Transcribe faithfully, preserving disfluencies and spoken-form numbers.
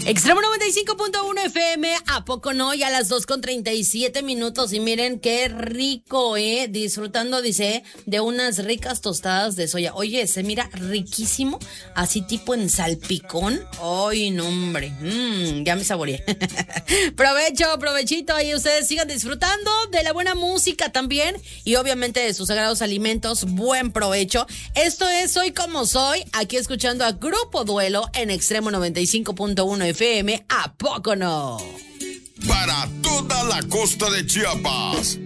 Extremo noventa y cinco punto uno F M, ¿a poco no? Ya a las dos con treinta y siete minutos y miren qué rico, ¿eh? Disfrutando, dice, de unas ricas tostadas de soya. Oye, se mira riquísimo, así tipo en salpicón. Ay, no, hombre, mmm, ya me saboreé. Provecho, provechito, ahí ustedes sigan disfrutando de la buena música también y obviamente de sus sagrados alimentos. Buen provecho. Esto es Soy Como Soy, aquí escuchando a Grupo Duelo en Extremo noventa y cinco punto uno F M, ¿a poco no? Para toda la costa de Chiapas,